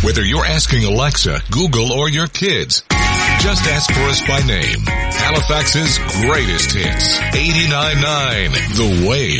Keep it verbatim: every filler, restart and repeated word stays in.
Whether you're asking Alexa, Google, or your kids, just ask for us by name. Halifax's greatest hits. eighty-nine point nine The Wave.